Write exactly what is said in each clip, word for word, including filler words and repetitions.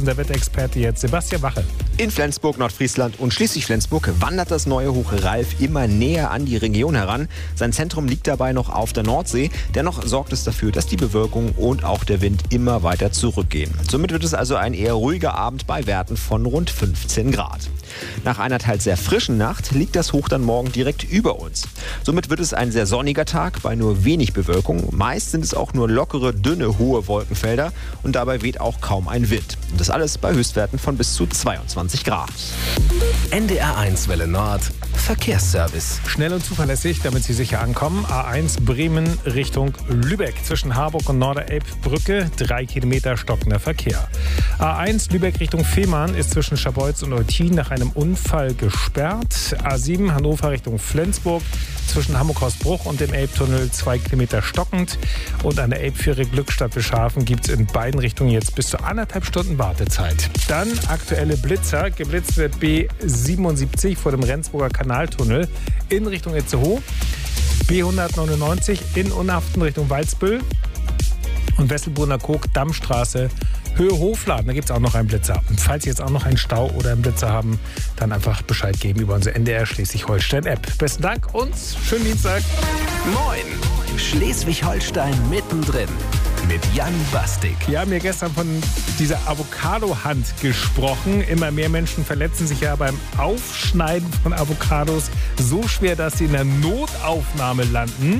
unser Wetterexperte jetzt Sebastian Wache. In Flensburg, Nordfriesland und schließlich Flensburg wandert das neue Hoch Ralf immer näher an die Region heran. Sein Zentrum liegt dabei noch auf der Nordsee. Dennoch sorgt es dafür, dass die Bewölkung und auch der Wind immer weiter zurückgehen. Somit wird es also ein eher ruhiger Abend bei Werten von rund fünfzehn Grad. Nach einer teils sehr frischen Nacht liegt das Hoch dann morgen direkt über uns. Somit wird es ein sehr sonniger Tag bei nur wenig Bewölkung. Meist sind es auch nur lockere, dünne, hohe Wolkenfelder und dabei weht auch kaum ein Wind. Und das alles bei Höchstwerten von bis zu zweiundzwanzig Grad. N D R eins Welle Nord Verkehrsservice. Schnell und zuverlässig, damit Sie sicher ankommen. A eins Bremen Richtung Lübeck. Zwischen Harburg und Norderelbbrücke drei Kilometer stockender Verkehr. A eins Lübeck Richtung Fehmarn ist zwischen Scharbeutz und Eutin nach einem Unfall gesperrt. A sieben Hannover Richtung Flensburg. Zwischen Hamburg-Hausbruch und dem Elbtunnel zwei Kilometer stockend. Und an der Elbfähre Glückstadt Wilshaven gibt es in beiden Richtungen jetzt bis zu anderthalb Stunden Wartezeit. Dann aktuelle Blitzer. Geblitzt wird B siebenundsiebzig vor dem Rendsburger Kanaltunnel in Richtung Itzehoe. B hundertneunundneunzig in Unhaften Richtung Waldsbüll. Und Wesselbrunner Kog, Dammstraße, Höhe Hofladen. Da gibt es auch noch einen Blitzer. Und falls Sie jetzt auch noch einen Stau oder einen Blitzer haben, dann einfach Bescheid geben über unsere N D R Schleswig-Holstein-App. Besten Dank und schönen Dienstag. Moin! Schleswig-Holstein mittendrin mit Jan Bastik. Wir haben ja gestern von dieser Avocado-Hand gesprochen. Immer mehr Menschen verletzen sich ja beim Aufschneiden von Avocados so schwer, dass sie in der Notaufnahme landen.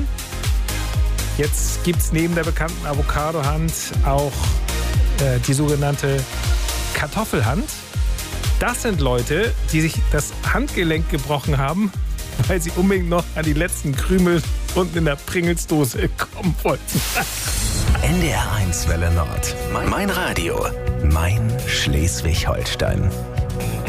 Jetzt gibt es neben der bekannten Avocado-Hand auch äh, die sogenannte Kartoffelhand. Das sind Leute, die sich das Handgelenk gebrochen haben, weil sie unbedingt noch an die letzten Krümel unten in der Pringelsdose kommen wollten. N D R eins Welle Nord. Mein Radio. Mein Schleswig-Holstein.